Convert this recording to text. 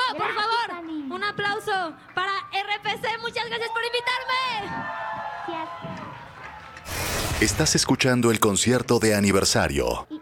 por Gracias, favor. Ani. Un aplauso para RPC. Muchas gracias por invitarme. Gracias. Estás escuchando el concierto de aniversario. Y